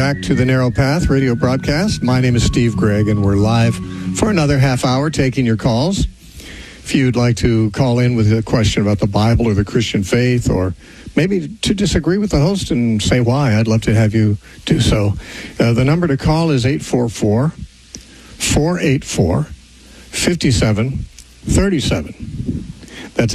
back to the Narrow Path radio broadcast. My name is Steve Gregg, and we're live for another half hour taking your calls. If you'd like to call in with a question about the Bible or the Christian faith, or maybe to disagree with the host and say why, I'd love to have you do so. The number to call is 844-484-5737. That's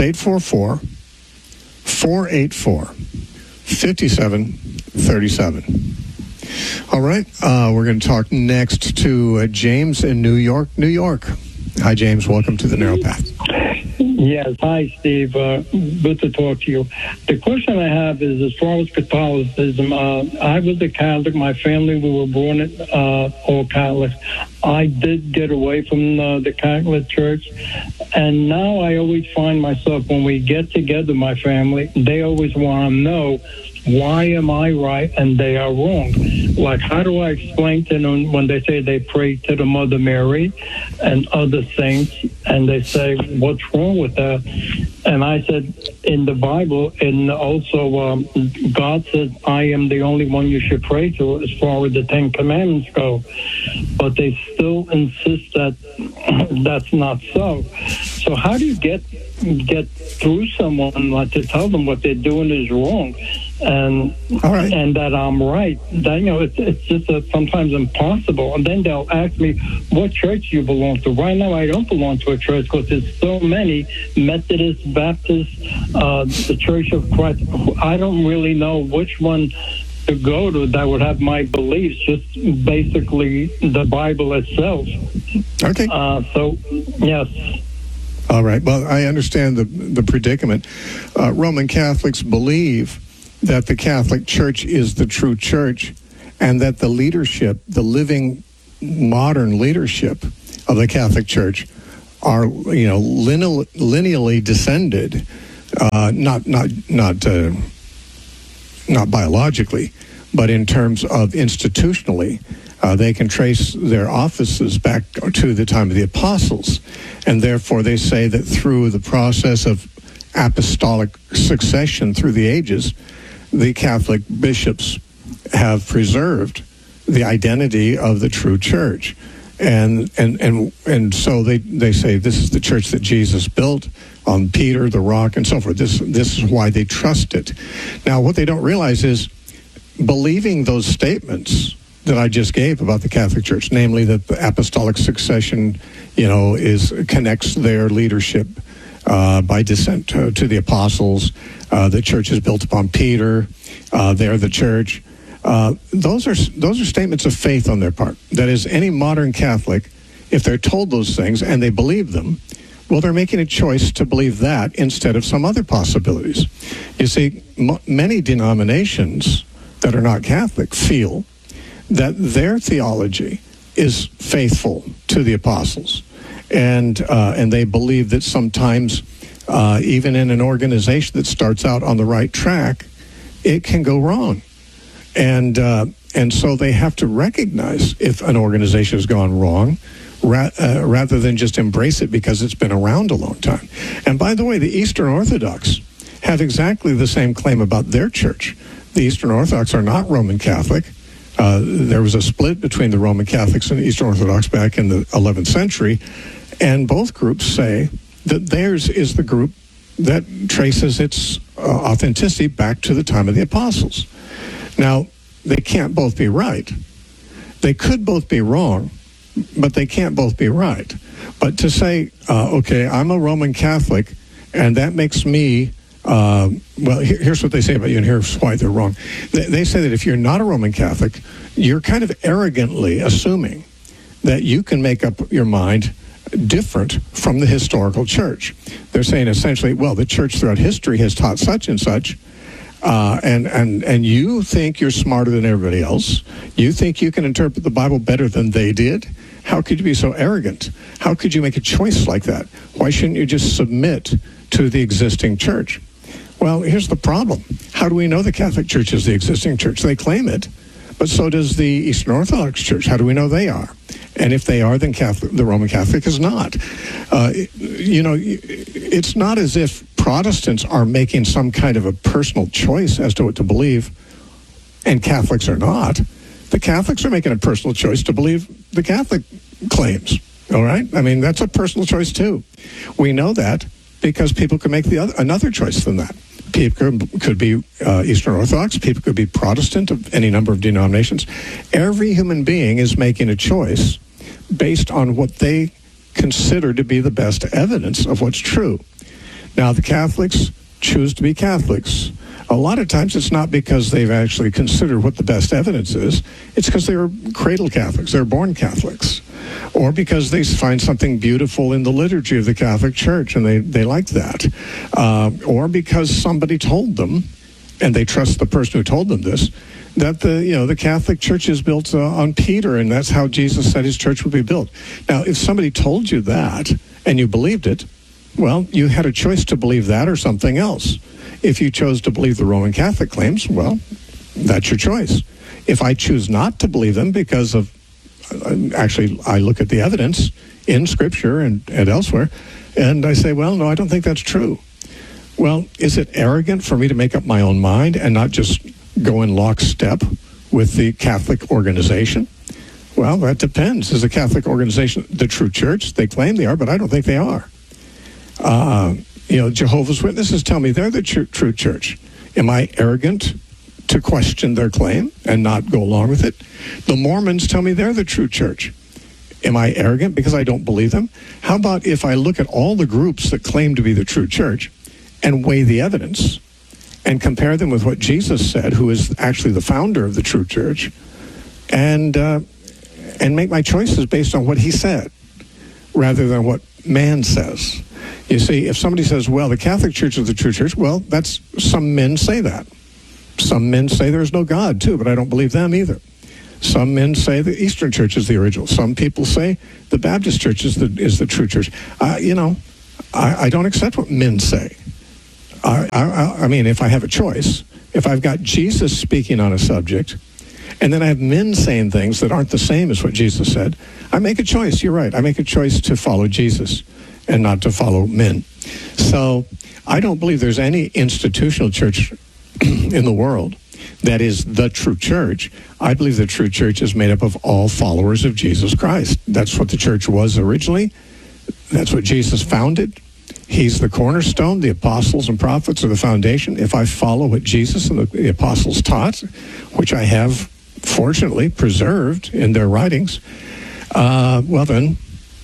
844-484-5737. All right, we're going to talk next to James in New York, New York. Hi, James. Welcome to the Narrow Path. Yes. Hi, Steve. Good to talk to you. The question I have is, as far as Catholicism, I was a Catholic. My family, we were born all Catholics. I did get away from the Catholic Church, and now I always find myself, when we get together, my family, they always want to know, why am I right and they are wrong? Like, how do I explain to them when they say they pray to the Mother Mary and other saints, and they say, what's wrong with that? And I said, in the Bible, and also God says, I am the only one you should pray to as far as the Ten Commandments go. But they still insist that that's not so. So how do you get through someone, like, to tell them what they're doing is wrong, and and that I'm right? That, it's just sometimes impossible. And then they'll ask me, what church you belong to? Right now, I don't belong to a church, because there's so many: Methodist, Baptist, the Church of Christ. I don't really know which one to go to that would have my beliefs, just basically the Bible itself. Okay. So, yes. All right. Well, I understand the predicament. Roman Catholics believe that the Catholic Church is the true church, and that the leadership, the living modern leadership of the Catholic Church, are lineally descended, not biologically, but in terms of institutionally. They can trace their offices back to the time of the apostles, and therefore they say that through the process of apostolic succession through the ages, the Catholic bishops have preserved the identity of the true church. And so they say this is the church that Jesus built on Peter, the rock, and so forth. This is why they trust it. Now, what they don't realize is, believing those statements that I just gave about the Catholic Church, namely that the apostolic succession, connects their leadership by descent to the apostles. The church is built upon Peter. They're the church. Those are statements of faith on their part. That is, any modern Catholic, if they're told those things and they believe them, well, they're making a choice to believe that instead of some other possibilities. You see, many denominations that are not Catholic feel that their theology is faithful to the apostles, and they believe that sometimes, even in an organization that starts out on the right track, it can go wrong, and so they have to recognize if an organization has gone wrong, rather than just embrace it because it's been around a long time. And by the way, the Eastern Orthodox have exactly the same claim about their church. The Eastern Orthodox are not Roman Catholic. There was a split between the Roman Catholics and the Eastern Orthodox back in the 11th century, and both groups say that theirs is the group that traces its authenticity back to the time of the apostles. Now, they can't both be right. They could both be wrong, but they can't both be right. But to say, okay, I'm a Roman Catholic, and that makes me... here's what they say about you, and here's why they're wrong. They say that if you're not a Roman Catholic, you're kind of arrogantly assuming that you can make up your mind different from the historical church. They're saying essentially, well, the church throughout history has taught such and such, and you think you're smarter than everybody else. You think you can interpret the Bible better than they did. How could you be so arrogant? How could you make a choice like that? Why shouldn't you just submit to the existing church? Well, here's the problem. How do we know the Catholic Church is the existing church? They claim it, but so does the Eastern Orthodox Church. How do we know they are? And if they are, then the Roman Catholic is not. It's not as if Protestants are making some kind of a personal choice as to what to believe, and Catholics are not. The Catholics are making a personal choice to believe the Catholic claims. All right? I mean, that's a personal choice, too. We know that because people can make another choice than that. People could be Eastern Orthodox. People could be Protestant of any number of denominations. Every human being is making a choice based on what they consider to be the best evidence of what's true. Now, the Catholics choose to be Catholics. A lot of times it's not because they've actually considered what the best evidence is. It's because they were cradle Catholics. They're born Catholics. Or because they find something beautiful in the liturgy of the Catholic Church and they like that. Or because somebody told them, and they trust the person who told them this, that the Catholic Church is built on Peter, and that's how Jesus said his church would be built. Now, if somebody told you that and you believed it, well, you had a choice to believe that or something else. If you chose to believe the Roman Catholic claims, well, that's your choice. If I choose not to believe them because of, actually, I look at the evidence in Scripture and elsewhere, and I say, well, no, I don't think that's true. Well, is it arrogant for me to make up my own mind and not just go in lockstep with the Catholic organization? Well, that depends. Is the Catholic organization the true church? They claim they are, but I don't think they are. Jehovah's Witnesses tell me they're the true church. Am I arrogant to question their claim and not go along with it? The Mormons tell me they're the true church. Am I arrogant because I don't believe them? How about if I look at all the groups that claim to be the true church and weigh the evidence and compare them with what Jesus said, who is actually the founder of the true church, and make my choices based on what he said rather than what man says? You see, if somebody says, well, the Catholic Church is the true church, well, some men say that. Some men say there's no God, too, but I don't believe them either. Some men say the Eastern Church is the original. Some people say the Baptist Church is the true church. I don't accept what men say. I mean, if I have a choice, if I've got Jesus speaking on a subject, and then I have men saying things that aren't the same as what Jesus said, I make a choice. You're right. I make a choice to follow Jesus and not to follow men. So I don't believe there's any institutional church in the world that is the true church. I believe the true church is made up of all followers of Jesus Christ. That's what the church was originally. That's what Jesus founded. He's the cornerstone. The apostles and prophets are the foundation. If I follow what Jesus and the apostles taught, which I have fortunately preserved in their writings, well then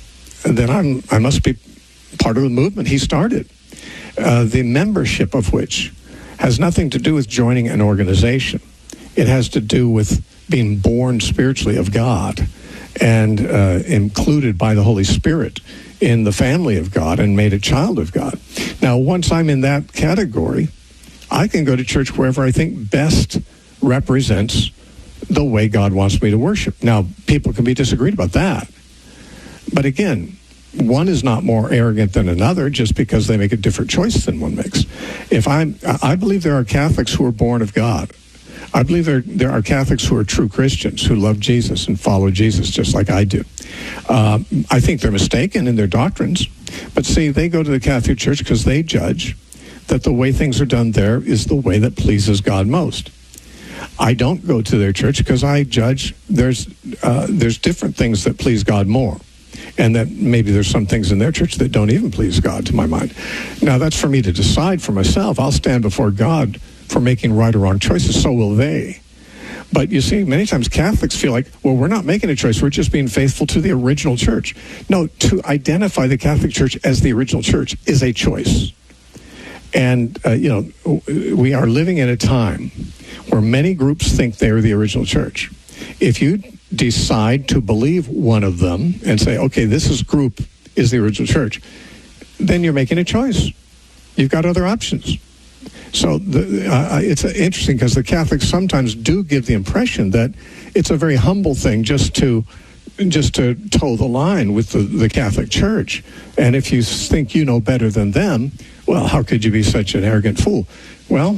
I must be part of the movement he started. The membership of which has nothing to do with joining an organization. It has to do with being born spiritually of God and included by the Holy Spirit in the family of God and made a child of God. Now, once I'm in that category, I can go to church wherever I think best represents the way God wants me to worship. Now, people can be disagreed about that. But again, one is not more arrogant than another just because they make a different choice than one makes. I believe there are Catholics who are born of God. I believe there are Catholics who are true Christians who love Jesus and follow Jesus just like I do. I think they're mistaken in their doctrines, but see, they go to the Catholic Church because they judge that the way things are done there is the way that pleases God most. I don't go to their church because I judge there's different things that please God more. And that maybe there's some things in their church that don't even please God, to my mind. Now, that's for me to decide for myself. I'll stand before God for making right or wrong choices. So will they. But you see, many times Catholics feel like, well, we're not making a choice. We're just being faithful to the original church. No, to identify the Catholic Church as the original church is a choice. And, we are living in a time where many groups think they are the original church. If you decide to believe one of them and say, okay, this group is the original church, then you're making a choice. You've got other options. So it's interesting because the Catholics sometimes do give the impression that it's a very humble thing just to toe the line with the Catholic Church. And if you think you know better than them, well, how could you be such an arrogant fool? Well,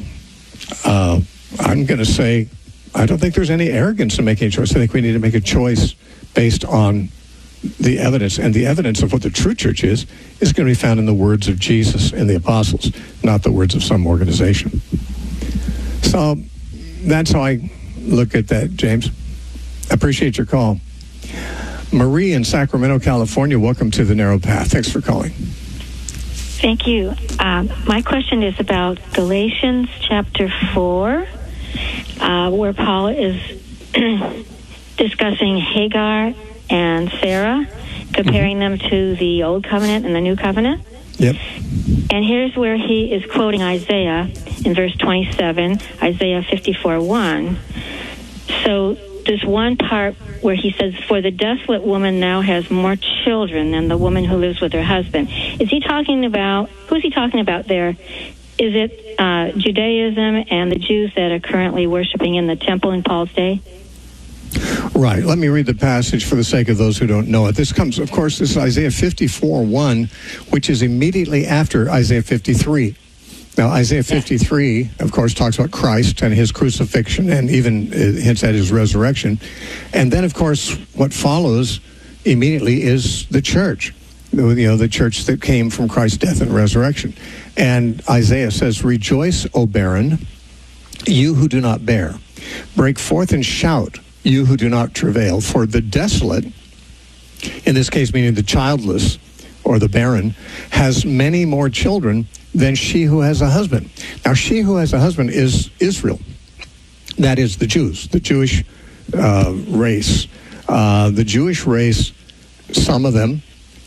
I'm going to say, I don't think there's any arrogance in making a choice. I think we need to make a choice based on the evidence. And the evidence of what the true church is going to be found in the words of Jesus and the apostles, not the words of some organization. So that's how I look at that, James. Appreciate your call. Marie in Sacramento, California, welcome to The Narrow Path. Thanks for calling. Thank you. My question is about Galatians chapter 4, where Paul is discussing Hagar and Sarah, comparing them to the Old Covenant and the New Covenant. Yep. And here's where he is quoting Isaiah in verse 27, Isaiah 54:1. So there's one part where he says, "For the desolate woman now has more children than the woman who lives with her husband." Is he talking about, who's he talking about there? Is it Judaism and the Jews that are currently worshiping in the temple in Paul's day? Right. Let me read the passage for the sake of those who don't know it. This comes, of course, this is Isaiah 54:1, which is immediately after Isaiah 53. Now, Isaiah 53, of course, talks about Christ and his crucifixion and even hints at his resurrection. And then, of course, what follows immediately is the church, the church that came from Christ's death and resurrection. And Isaiah says, "Rejoice, O barren, you who do not bear. Break forth and shout, you who do not travail. For the desolate," in this case meaning the childless or the barren, "has many more children than she who has a husband." Now, she who has a husband is Israel. That is the Jews, the Jewish race. The Jewish race, some of them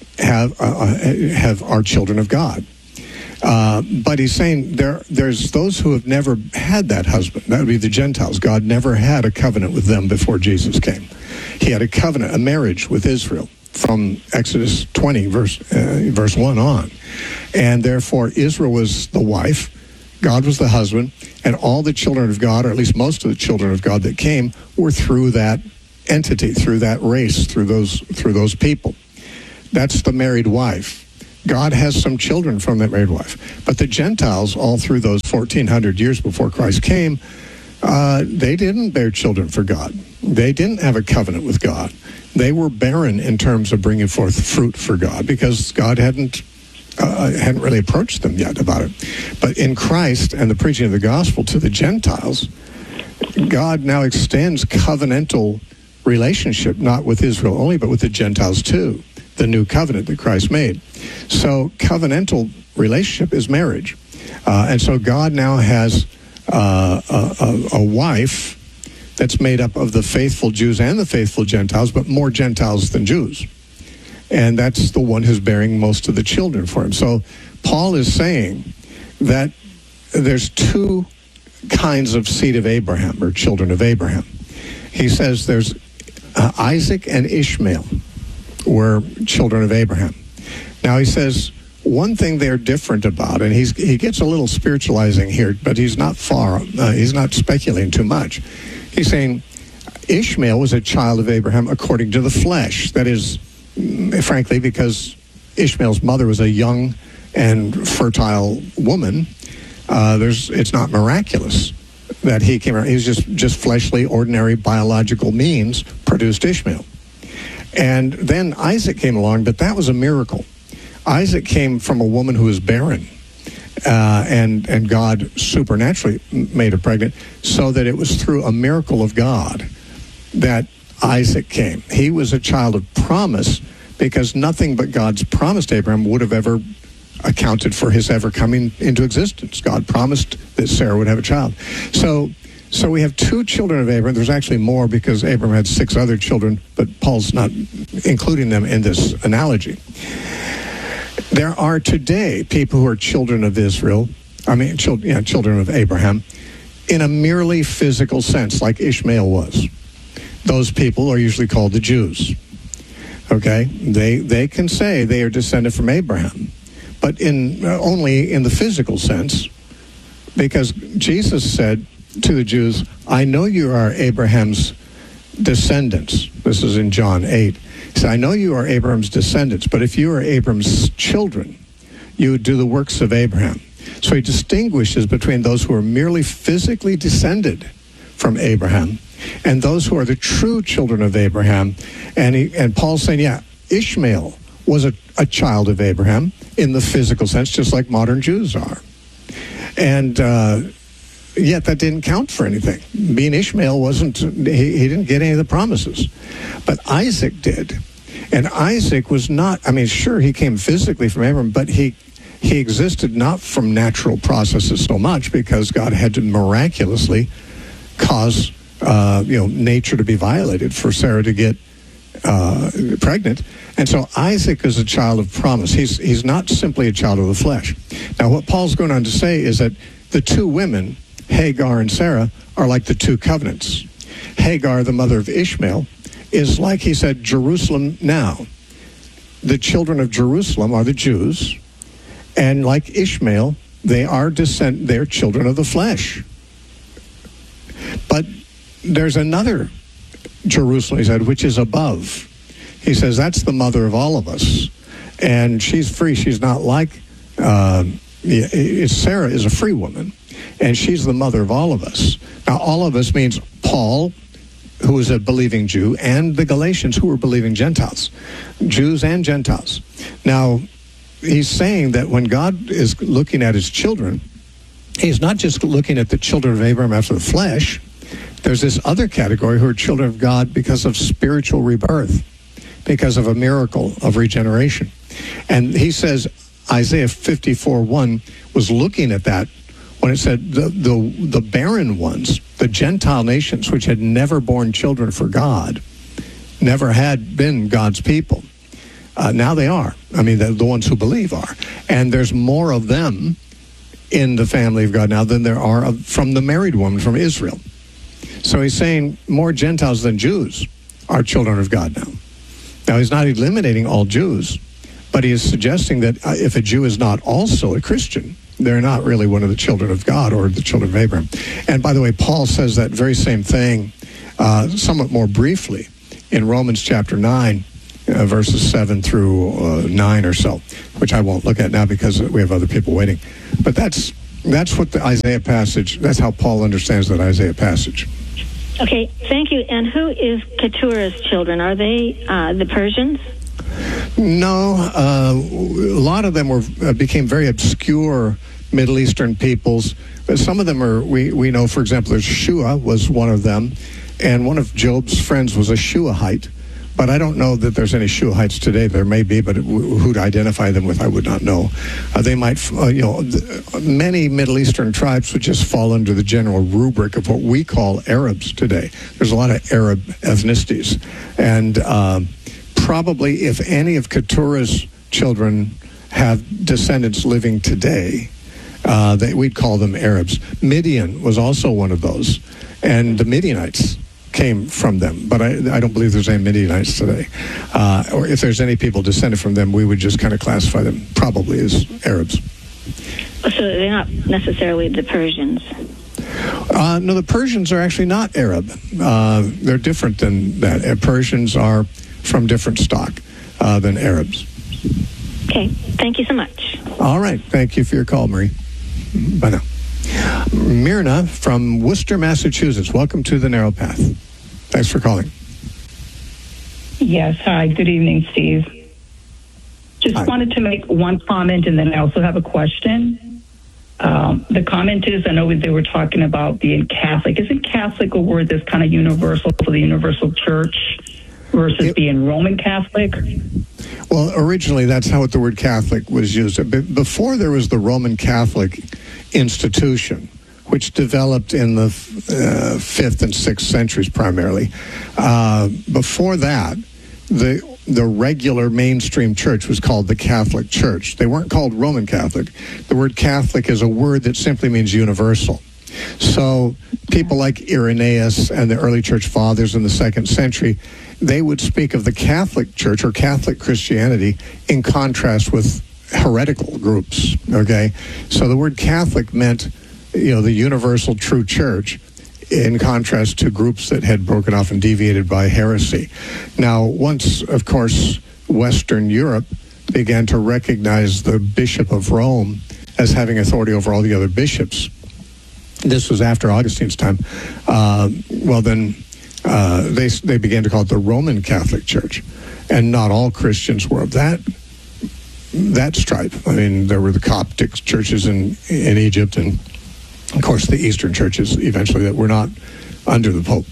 are children of God. But he's saying there's those who have never had that husband. That would be the Gentiles. God never had a covenant with them before Jesus came. He had a covenant, a marriage with Israel from Exodus 20, verse 1 on. And therefore, Israel was the wife, God was the husband, and all the children of God, or at least most of the children of God that came, were through that entity, through that race, through those people. That's the married wife. God has some children from that married wife. But the Gentiles, all through those 1,400 years before Christ came, they didn't bear children for God. They didn't have a covenant with God. They were barren in terms of bringing forth fruit for God because God hadn't really approached them yet about it. But in Christ and the preaching of the gospel to the Gentiles, God now extends covenantal relationship, not with Israel only, but with the Gentiles too, the new covenant that Christ made. So covenantal relationship is marriage. And so God now has a wife that's made up of the faithful Jews and the faithful Gentiles, but more Gentiles than Jews. And that's the one who's bearing most of the children for him. So Paul is saying that there's two kinds of seed of Abraham, or children of Abraham. He says there's Isaac and Ishmael were children of Abraham. Now he says one thing they're different about, and he gets a little spiritualizing here, but he's not far, he's not speculating too much. He's saying Ishmael was a child of Abraham according to the flesh. That is, frankly, because Ishmael's mother was a young and fertile woman. It's not miraculous that he came around. He was just fleshly, ordinary, biological means produced Ishmael. And then Isaac came along, but that was a miracle. Isaac came from a woman who was barren, and God supernaturally made her pregnant, so that it was through a miracle of God that Isaac came. He was a child of promise because nothing but God's promise to Abraham would have ever accounted for his ever coming into existence. God promised that Sarah would have a child. So we have two children of Abraham. There's actually more because Abraham had 6 other children, but Paul's not including them in this analogy. There are today people who are children of Israel, children of Abraham, in a merely physical sense, like Ishmael was. Those people are usually called the Jews. Okay? They can say they are descended from Abraham, but only in the physical sense, because Jesus said to the Jews, "I know you are Abraham's descendants." This is in John 8. He said, "I know you are Abraham's descendants, but if you are Abraham's children, you would do the works of Abraham." So he distinguishes between those who are merely physically descended from Abraham and those who are the true children of Abraham. And Paul's saying, yeah, Ishmael was a child of Abraham in the physical sense, just like modern Jews are. And yet that didn't count for anything. Being Ishmael wasn't, he didn't get any of the promises. But Isaac did. And Isaac was not, I mean, sure, he came physically from Abraham, but he existed not from natural processes so much, because God had to miraculously cause, nature to be violated for Sarah to get pregnant. And so Isaac is a child of promise. He's not simply a child of the flesh. Now, what Paul's going on to say is that the two women, Hagar and Sarah, are like the two covenants. Hagar, the mother of Ishmael, is like he said, Jerusalem now. The children of Jerusalem are the Jews, and like Ishmael, they're children of the flesh. But there's another Jerusalem, he said, which is above. He says that's the mother of all of us, and she's free. She's not like Sarah is a free woman, and she's the mother of all of us. Now, all of us means Paul, who is a believing Jew, and the Galatians, who were believing Gentiles, Jews and Gentiles. Now, he's saying that when God is looking at his children, he's not just looking at the children of Abraham after the flesh. There's this other category who are children of God because of spiritual rebirth, because of a miracle of regeneration. And he says Isaiah 54:1 was looking at that when it said the barren ones, the Gentile nations, which had never borne children for God, never had been God's people. Now they are. I mean, the ones who believe are. And there's more of them in the family of God now than there are from the married woman from Israel. So he's saying more Gentiles than Jews are children of God now. Now, he's not eliminating all Jews, but he is suggesting that if a Jew is not also a Christian, they're not really one of the children of God or the children of Abraham. And by the way, Paul says that very same thing somewhat more briefly in Romans chapter 9, verses 7 through 9 or so, which I won't look at now because we have other people waiting. But that's what the Isaiah passage, that's how Paul understands that Isaiah passage. Okay, thank you. And who is Keturah's children? Are they the Persians? No, a lot of them became very obscure Middle Eastern peoples. Some of them are, we know, for example, there's Shua was one of them, and one of Job's friends was a Shuahite. But I don't know that there's any Shuahites today. There may be, but who'd identify them with, I would not know. They might, many Middle Eastern tribes would just fall under the general rubric of what we call Arabs today. There's a lot of Arab ethnicities. And probably if any of Keturah's children have descendants living today, we'd call them Arabs. Midian was also one of those. And the Midianites came from them, but I don't believe there's any Midianites today. Or if there's any people descended from them, we would just kind of classify them probably as Arabs. So they're not necessarily the Persians? No, the Persians are actually not Arab. They're different than that. Persians are from different stock than Arabs. Okay, thank you so much. All right, thank you for your call, Marie. Bye now. Myrna from Worcester, Massachusetts. Welcome to the Narrow Path. Thanks for calling. Yes, hi. Good evening, Steve. Just wanted to make one comment, and then I also have a question. The comment is, I know they were talking about being Catholic. Isn't Catholic a word that's kind of universal for the universal church versus being Roman Catholic? Well, originally that's how the word Catholic was used. Before there was the Roman Catholic institution, which developed in the 5th and 6th centuries primarily. Before that, the regular mainstream church was called the Catholic Church. They weren't called Roman Catholic. The word Catholic is a word that simply means universal. So people like Irenaeus and the early church fathers in the 2nd century, they would speak of the Catholic Church or Catholic Christianity in contrast with heretical groups, okay? So the word Catholic meant, the universal true church in contrast to groups that had broken off and deviated by heresy. Now, once, of course, Western Europe began to recognize the Bishop of Rome as having authority over all the other bishops, this was after Augustine's time, they began to call it the Roman Catholic Church. And not all Christians were of that stripe. I mean, there were the Coptic churches in Egypt and Of course, the Eastern churches eventually that were not under the Pope.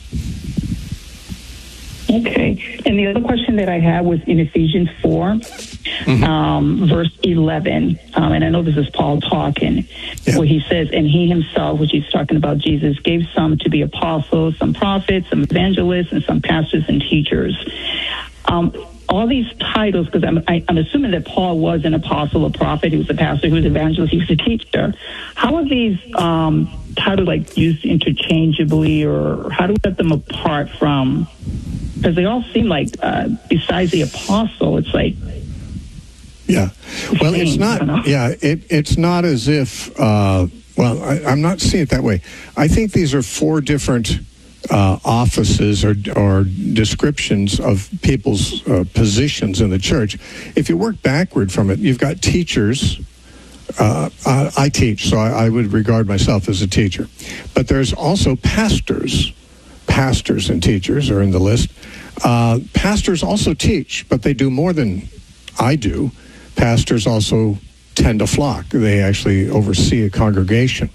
Okay. And the other question that I had was in Ephesians 4, verse 11. And I know this is Paul talking, where he says, and he himself, which he's talking about Jesus, gave some to be apostles, some prophets, some evangelists, and some pastors and teachers. All these titles, because I'm assuming that Paul was an apostle, a prophet, he was a pastor, he was an evangelist, he was a teacher. How are these titles like used interchangeably, or how do we set them apart from? Because they all seem like, besides the apostle, it's like. Yeah. Well, it's not. Yeah, it's not as if. I'm not seeing it that way. I think these are four different offices or descriptions of people's positions in the church. If you work backward from it, you've got teachers. I teach, so I would regard myself as a teacher. But there's also pastors. Pastors and teachers are in the list. Pastors also teach, but they do more than I do. Pastors also tend to flock. They actually oversee a congregation.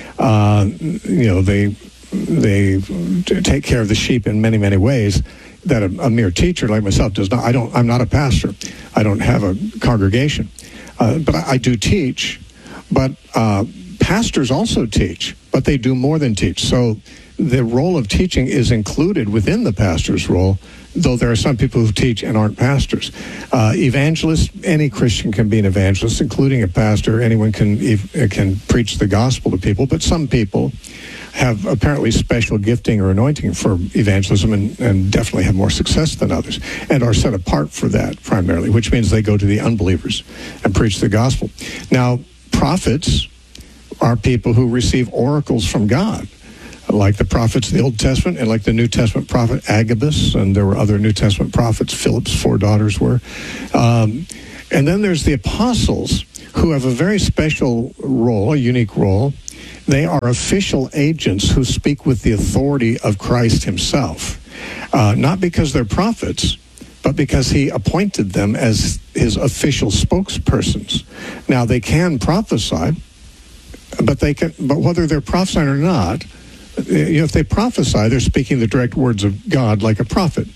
They take care of the sheep in many, many ways that a mere teacher like myself does not. I'm not a pastor. I don't have a congregation. But I do teach. But pastors also teach, but they do more than teach. So the role of teaching is included within the pastor's role, though there are some people who teach and aren't pastors. Evangelists, any Christian can be an evangelist, including a pastor. Anyone can preach the gospel to people, but some people have apparently special gifting or anointing for evangelism and definitely have more success than others and are set apart for that primarily, which means they go to the unbelievers and preach the gospel. Now, prophets are people who receive oracles from God, like the prophets of the Old Testament and like the New Testament prophet Agabus, and there were other New Testament prophets. Philip's 4 daughters were. And then there's the apostles, who have a very special role, a unique role. They are official agents who speak with the authority of Christ himself, not because they're prophets, but because he appointed them as his official spokespersons. Now, they can prophesy, but whether they're prophesying or not, if they prophesy, they're speaking the direct words of God like a prophet.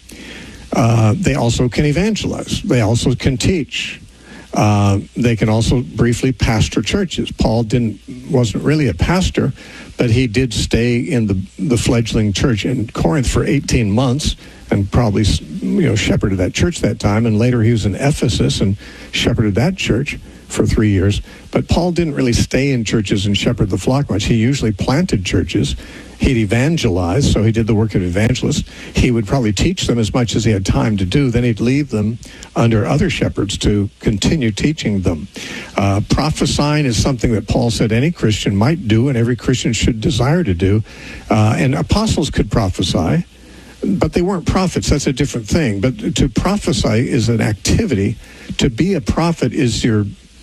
They also can evangelize. They also can teach. They can also briefly pastor churches. Paul wasn't really a pastor, but he did stay in the fledgling church in Corinth for 18 months and probably shepherded that church that time. And later he was in Ephesus and shepherded that church for 3 years. But Paul didn't really stay in churches and shepherd the flock much. He usually planted churches. He'd evangelize, so he did the work of evangelist. He would probably teach them as much as he had time to do. Then he'd leave them under other shepherds to continue teaching them. Prophesying is something that Paul said any Christian might do and every Christian should desire to do. And apostles could prophesy, but they weren't prophets. That's a different thing. But to prophesy is an activity. To be a prophet is your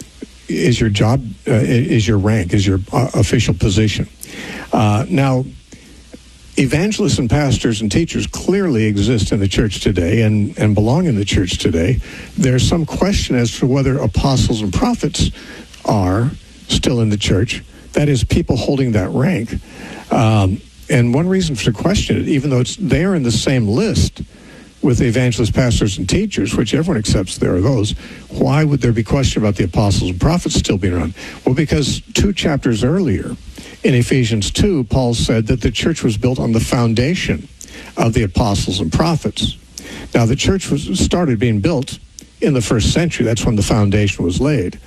job, is your rank, is your official position. Now, evangelists and pastors and teachers clearly exist in the church today and belong in the church today. There's some question as to whether apostles and prophets are still in the church. That is, people holding that rank. And one reason to question it, even though they are in the same list with evangelists, pastors, and teachers, which everyone accepts there are those, why would there be question about the apostles and prophets still being around? Well, because 2 chapters earlier, in Ephesians 2, Paul said that the church was built on the foundation of the apostles and prophets. Now, the church started being built in the 1st century. That's when the foundation was laid.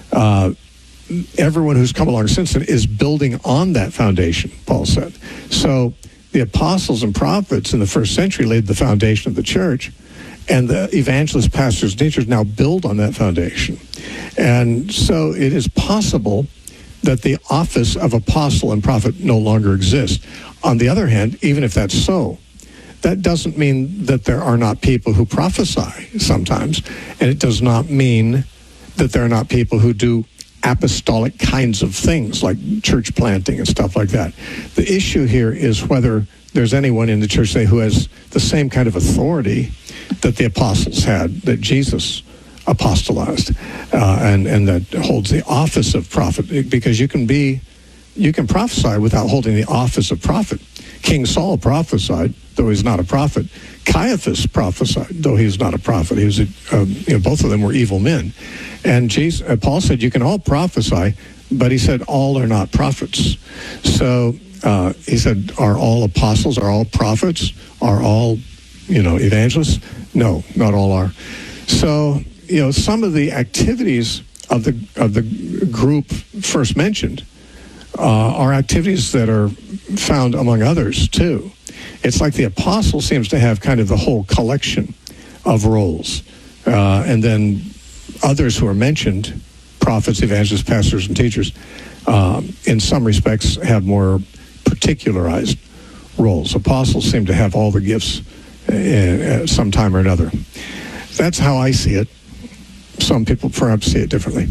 Everyone who's come along since then is building on that foundation, Paul said. So the apostles and prophets in the 1st century laid the foundation of the church, and the evangelists, pastors, and teachers now build on that foundation. And so it is possible that the office of apostle and prophet no longer exists. On the other hand, even if that's so, that doesn't mean that there are not people who prophesy sometimes, and it does not mean that there are not people who do apostolic kinds of things like church planting and stuff like that. The issue here is whether there's anyone in the church today who has the same kind of authority that the apostles had, that Jesus apostolized, and that holds the office of prophet, because you can be you can prophesy without holding the office of prophet. King Saul prophesied, though he's not a prophet. Caiaphas prophesied, though he was not a prophet. He was, both of them were evil men. And Paul said, you can all prophesy, but he said, all are not prophets. So he said, are all apostles, are all prophets, are all, evangelists? No, not all are. So, some of the activities of the group first mentioned are activities that are found among others too. It's like the apostle seems to have kind of the whole collection of roles, and then others who are mentioned, prophets, evangelists, pastors, and teachers, in some respects have more particularized roles. Apostles seem to have all the gifts at some time or another. That's how I see it. Some people perhaps see it differently.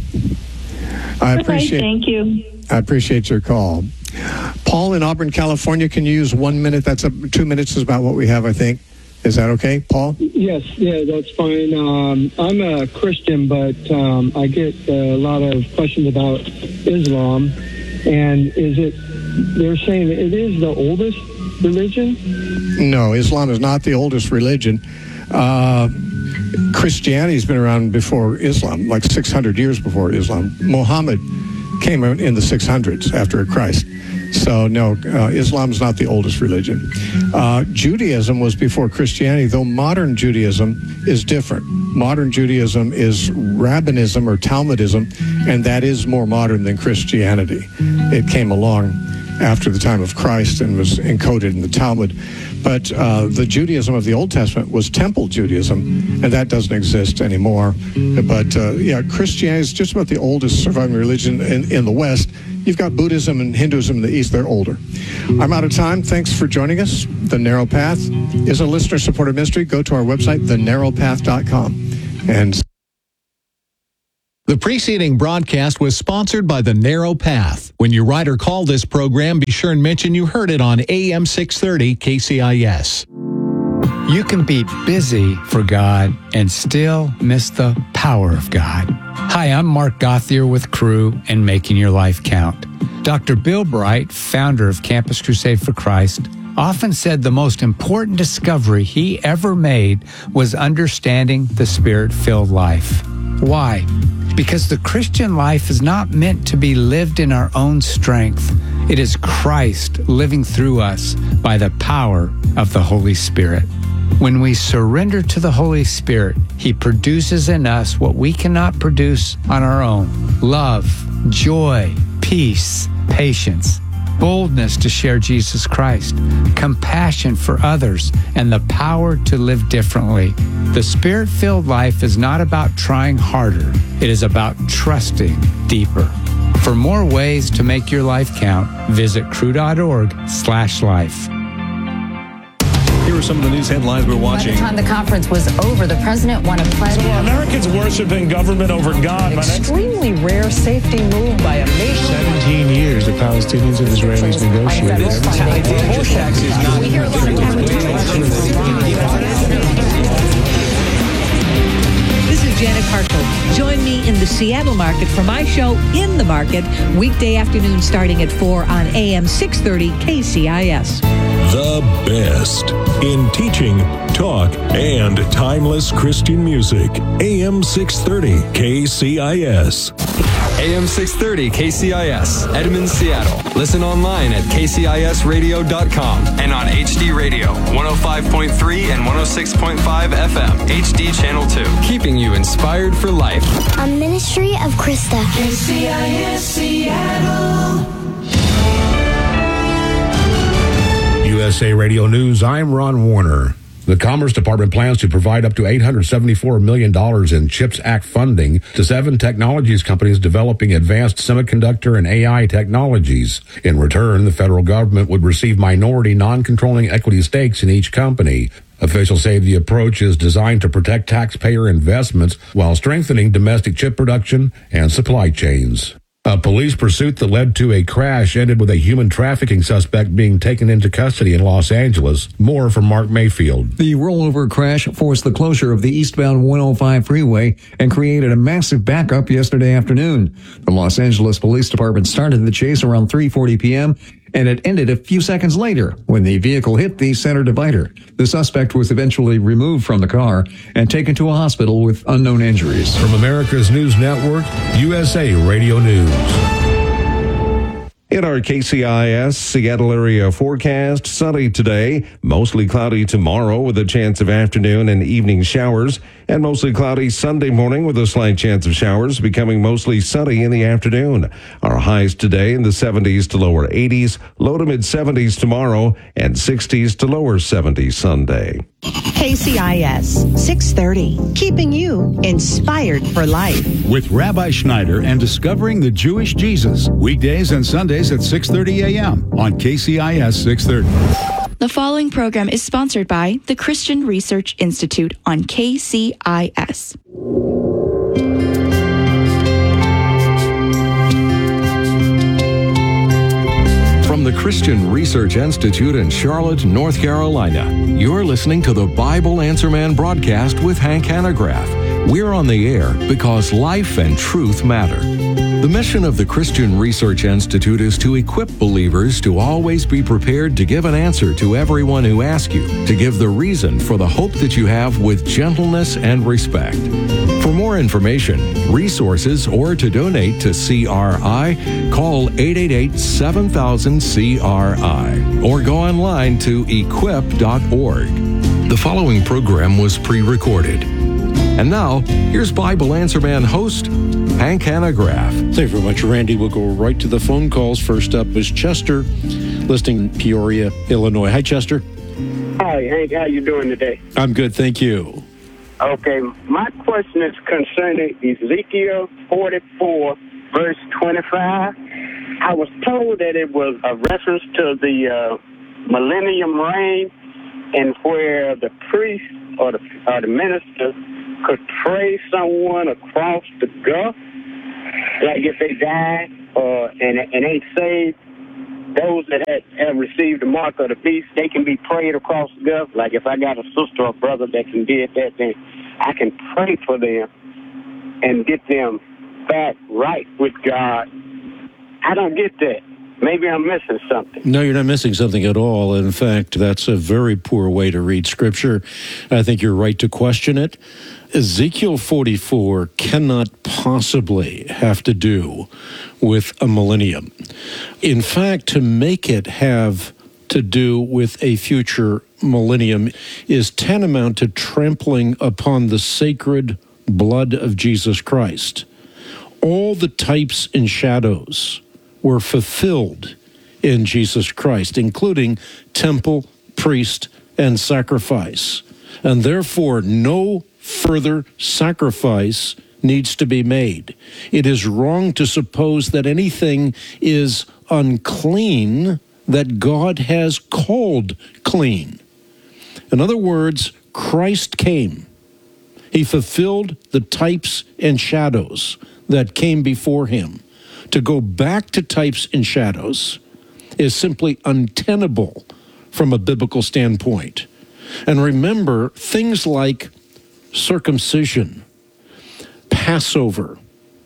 Thank you. I appreciate your call. Paul in Auburn, California, can you use 1 minute? 2 minutes is about what we have, I think. Is that okay, Paul? Yes, that's fine. I'm a Christian, but I get a lot of questions about Islam. And they're saying it is the oldest religion? No, Islam is not the oldest religion. Christianity's been around before Islam, like 600 years before Islam. Muhammad came in the 600s after Christ. So, no, Islam is not the oldest religion. Judaism was before Christianity, though modern Judaism is different. Modern Judaism is rabbinism or Talmudism, and that is more modern than Christianity. It came along after the time of Christ and was encoded in the Talmud. But the Judaism of the Old Testament was Temple Judaism, and that doesn't exist anymore. But, Christianity is just about the oldest surviving religion in the West. You've got Buddhism and Hinduism in the East. They're older. I'm out of time. Thanks for joining us. The Narrow Path is a listener-supported ministry. Go to our website, thenarrowpath.com. And the preceding broadcast was sponsored by The Narrow Path. When you write or call this program, be sure and mention you heard it on AM 630 KCIS. You can be busy for God and still miss the power of God. Hi, I'm Mark Gothier with Cru and Making Your Life Count. Dr. Bill Bright, founder of Campus Crusade for Christ, often said the most important discovery he ever made was understanding the Spirit-filled life. Why? Because the Christian life is not meant to be lived in our own strength. It is Christ living through us by the power of the Holy Spirit. When we surrender to the Holy Spirit, He produces in us what we cannot produce on our own: love, joy, peace, patience, boldness to share Jesus Christ, compassion for others, and the power to live differently. The Spirit-filled life is not about trying harder. It is about trusting deeper. For more ways to make your life count, visit cru.org/life. Here are some of the news headlines we're watching. By the time the conference was over, the president won a pledge. So Americans worshiping government over God. Extremely rare safety move by a nation. 17 years the Palestinians and Israelis negotiated. We hear a lot This is Janet Hartzell. Join me in the Seattle market for my show In the Market, weekday afternoon starting at 4 on AM 630 KCIS. The best in teaching, talk, and timeless Christian music. AM 630 KCIS. AM 630 KCIS, Edmonds, Seattle. Listen online at kcisradio.com and on HD Radio, 105.3 and 106.5 FM, HD Channel 2. Keeping you inspired for life. A ministry of Krista. KCIS Seattle. USA Radio News, I'm Ron Warner. The Commerce Department plans to provide up to $874 million in CHIPS Act funding to 7 technologies companies developing advanced semiconductor and AI technologies. In return, the federal government would receive minority non-controlling equity stakes in each company. Officials say the approach is designed to protect taxpayer investments while strengthening domestic chip production and supply chains. A police pursuit that led to a crash ended with a human trafficking suspect being taken into custody in Los Angeles. More from Mark Mayfield. The rollover crash forced the closure of the eastbound 105 freeway and created a massive backup yesterday afternoon. The Los Angeles Police Department started the chase around 3:40 p.m., and it ended a few seconds later when the vehicle hit the center divider. The suspect was eventually removed from the car and taken to a hospital with unknown injuries. From America's News Network, USA Radio News. In our KCIS Seattle area forecast, sunny today, mostly cloudy tomorrow with a chance of afternoon and evening showers, and mostly cloudy Sunday morning with a slight chance of showers, becoming mostly sunny in the afternoon. Our highs today in the 70s to lower 80s, low to mid 70s tomorrow, and 60s to lower 70s Sunday. KCIS 630, keeping you inspired for life. With Rabbi Schneider and Discovering the Jewish Jesus, weekdays and Sundays at 6:30 a.m. on KCIS 630. The following program is sponsored by the Christian Research Institute on KCIS. From the Christian Research Institute in Charlotte, North Carolina, you're listening to the Bible Answer Man broadcast with Hank Hanegraaff. We're on the air because life and truth matter. The mission of the Christian Research Institute is to equip believers to always be prepared to give an answer to everyone who asks you, to give the reason for the hope that you have with gentleness and respect. For more information, resources, or to donate to CRI, call 888-7000-CRI or go online to equip.org. The following program was pre-recorded. And now, here's Bible Answer Man host, Hank Hanegraaff. Thank you very much, Randy. We'll go right to the phone calls. First up is Chester, listening in Peoria, Illinois. Hi, Chester. Hi, Hank. How you doing today? I'm good, thank you. Okay, my question is concerning Ezekiel 44, verse 25. I was told that it was a reference to the millennium reign, and where the priest or the minister could pray someone across the gulf, like if they died and ain't saved, those that have received the mark of the beast, they can be prayed across the gulf. Like if I got a sister or brother that can did that, then I can pray for them and get them back right with God. I don't get that. Maybe I'm missing something. No, you're not missing something at all. In fact, that's a very poor way to read Scripture. I think you're right to question it. Ezekiel 44 cannot possibly have to do with a millennium. In fact, to make it have to do with a future millennium is tantamount to trampling upon the sacred blood of Jesus Christ. All the types and shadows were fulfilled in Jesus Christ, including temple, priest, and sacrifice. And therefore, no further sacrifice needs to be made. It is wrong to suppose that anything is unclean that God has called clean. In other words, Christ came. He fulfilled the types and shadows that came before him. To go back to types and shadows is simply untenable from a biblical standpoint. And remember, things like circumcision, Passover,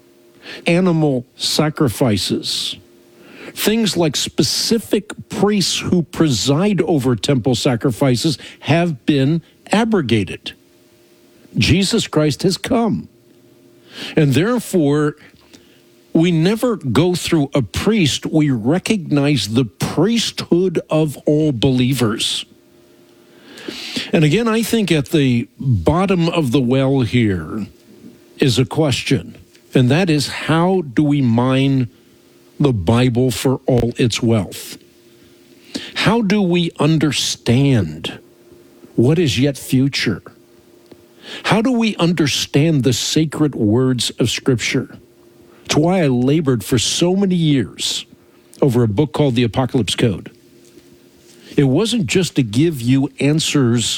animal sacrifices, things like specific priests who preside over temple sacrifices have been abrogated. Jesus Christ has come. And therefore, we never go through a priest. We recognize the priesthood of all believers. And again, I think at the bottom of the well here is a question, and that is, how do we mine the Bible for all its wealth? How do we understand what is yet future? How do we understand the sacred words of Scripture? It's why I labored for so many years over a book called The Apocalypse Code. It wasn't just to give you answers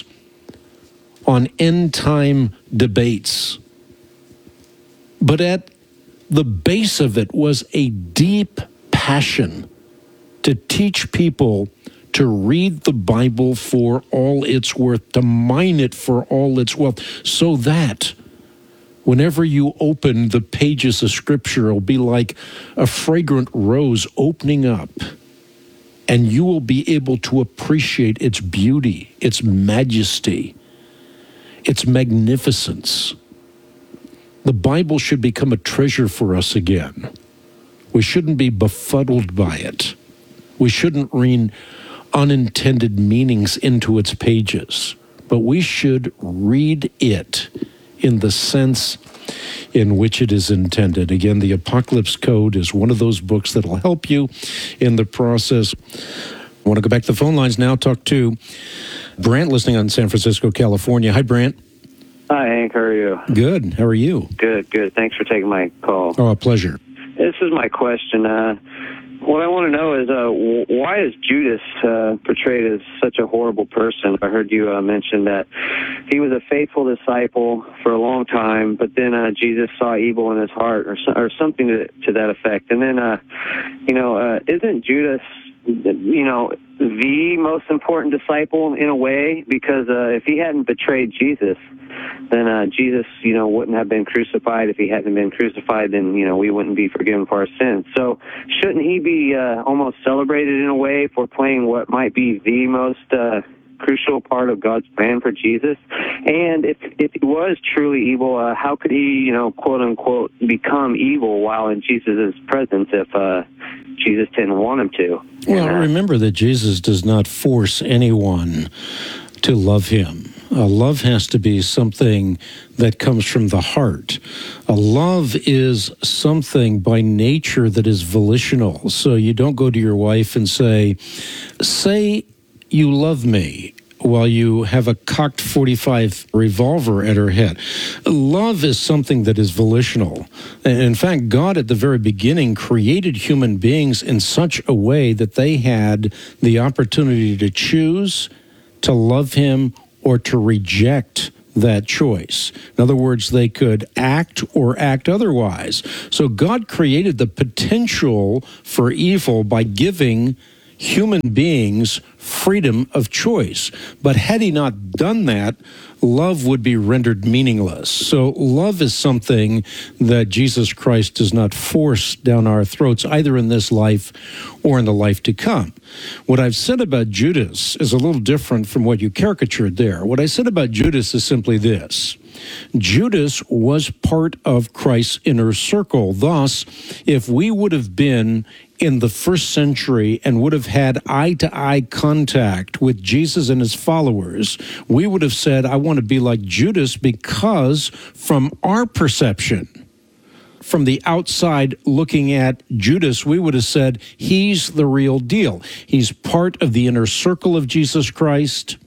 on end-time debates, but at The base of it was a deep passion to teach people to read the Bible for all it's worth, to mine it for all it's wealth, so that whenever you open the pages of Scripture, it'll be like a fragrant rose opening up, and you will be able to appreciate its beauty, its majesty, its magnificence. The Bible should become a treasure for us again. We shouldn't be befuddled by it. We shouldn't read unintended meanings into its pages, but we should read it in the sense in which it is intended. Again, the Apocalypse Code is one of those books that will help you in the process. I want to go back to the phone lines now, talk to Brant, listening on San Francisco, California. Hi, Brant. Hi, Hank. How are you? Good. How are you? Good. Thanks for taking my call. Oh, a pleasure. This is my question. What I want to know is why is Judas portrayed as such a horrible person? I heard you mention that he was a faithful disciple for a long time, but then Jesus saw evil in his heart or something to that effect. And then, isn't Judas, the most important disciple in a way? Because if he hadn't betrayed Jesus, then Jesus, wouldn't have been crucified. If he hadn't been crucified, then, we wouldn't be forgiven for our sins. So shouldn't he be almost celebrated in a way for playing what might be the most crucial part of God's plan for Jesus? And if he was truly evil, how could he, quote unquote, become evil while in Jesus' presence if Jesus didn't want him to? Well, remember that Jesus does not force anyone to love him. Love has to be something that comes from the heart. Love is something by nature that is volitional. So you don't go to your wife and say you love me, while you have a cocked .45 revolver at her head. Love is something that is volitional. In fact, God at the very beginning created human beings in such a way that they had the opportunity to choose to love him or to reject that choice. In other words, they could act or act otherwise. So God created the potential for evil by giving human beings freedom of choice. But had he not done that, love would be rendered meaningless. So love is something that Jesus Christ does not force down our throats, either in this life or in the life to come. What I've said about Judas is a little different from what you caricatured there. What I said about Judas is simply this. Judas was part of Christ's inner circle. Thus, if we would have been in the first century and would have had eye-to-eye contact with Jesus and his followers, we would have said, I want to be like Judas, because from our perception, from the outside looking at Judas, we would have said, he's the real deal. He's part of the inner circle of Jesus Christ.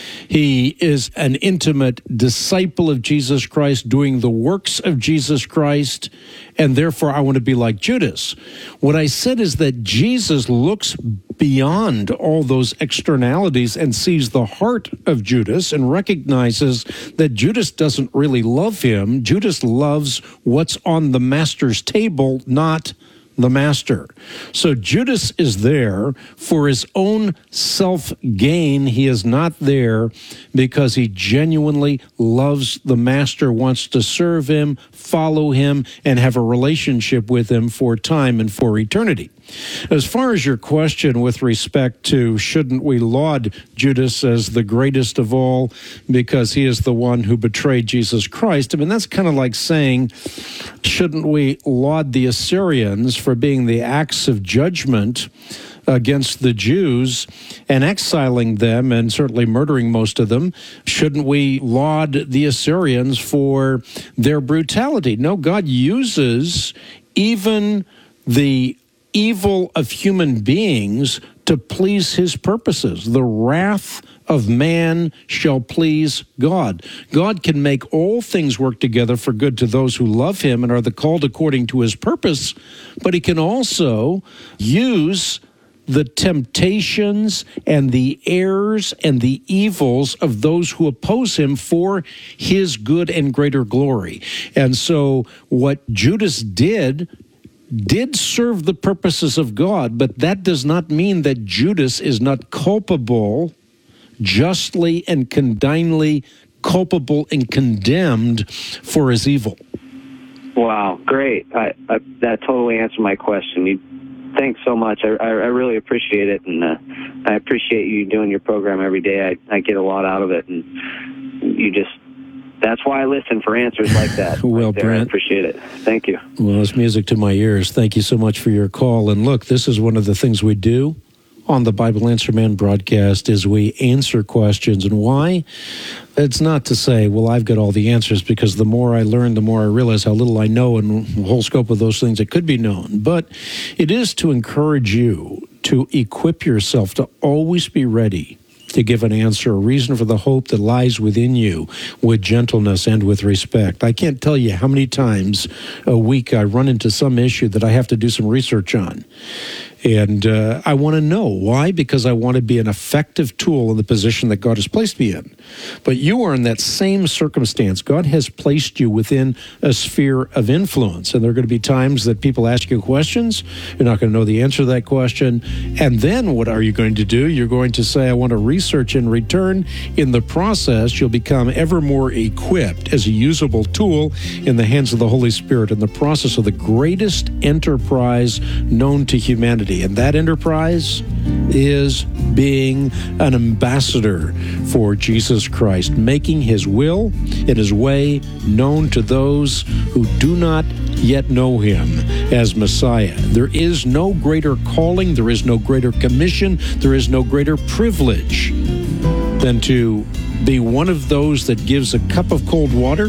He is an intimate disciple of Jesus Christ, doing the works of Jesus Christ, and therefore I want to be like Judas. What I said is that Jesus looks beyond all those externalities and sees the heart of Judas and recognizes that Judas doesn't really love him. Judas loves what's on the master's table, not the master. So Judas is there for his own self-gain. He is not there because he genuinely loves the master, wants to serve him, follow him, and have a relationship with him for time and for eternity. As far as your question with respect to shouldn't we laud Judas as the greatest of all because he is the one who betrayed Jesus Christ, I mean, that's kind of like saying, shouldn't we laud the Assyrians for being the acts of judgment against the Jews and exiling them and certainly murdering most of them? Shouldn't we laud the Assyrians for their brutality? No, God uses even the evil of human beings to please his purposes. The wrath of man shall please God. God can make all things work together for good to those who love him and are the called according to his purpose, but he can also use the temptations and the errors and the evils of those who oppose him for his good and greater glory. And so what Judas did serve the purposes of God, but that does not mean that Judas is not culpable, justly and condignly culpable and condemned for his evil. Wow, great. That totally answered my question. Thanks so much. I really appreciate it, and I appreciate you doing your program every day. I get a lot out of it, and that's why I listen for answers like that. Well, right there. Brent, I appreciate it. Thank you. Well, it's music to my ears. Thank you so much for your call. And look, this is one of the things we do on the Bible Answer Man broadcast is we answer questions. And why? It's not to say, well, I've got all the answers, because the more I learn, the more I realize how little I know and the whole scope of those things that could be known. But it is to encourage you to equip yourself to always be ready to give an answer, a reason for the hope that lies within you, with gentleness and with respect. I can't tell you how many times a week I run into some issue that I have to do some research on. And I want to know. Why? Because I want to be an effective tool in the position that God has placed me in. But you are in that same circumstance. God has placed you within a sphere of influence. And there are going to be times that people ask you questions. You're not going to know the answer to that question. And then what are you going to do? You're going to say, I want to research in return. In the process, you'll become ever more equipped as a usable tool in the hands of the Holy Spirit in the process of the greatest enterprise known to humanity. And that enterprise is being an ambassador for Jesus Christ, making his will and his way known to those who do not yet know him as Messiah. There is no greater calling, there is no greater commission, there is no greater privilege than to be one of those that gives a cup of cold water,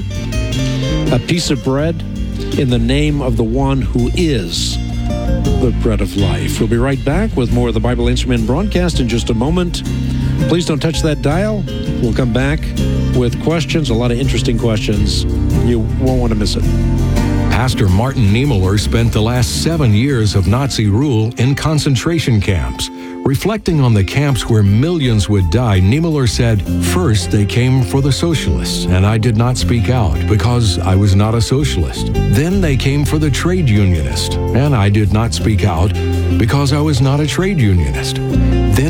a piece of bread, in the name of the one who is the bread of life. We'll be right back with more of the Bible Answer Man broadcast in just a moment. Please don't touch that dial. We'll come back with questions, a lot of interesting questions. You won't want to miss it. Pastor Martin Niemöller spent the last 7 years of Nazi rule in concentration camps. Reflecting on the camps where millions would die, Niemöller said, "First, they came for the socialists, and I did not speak out because I was not a socialist. Then they came for the trade unionist, and I did not speak out because I was not a trade unionist. Then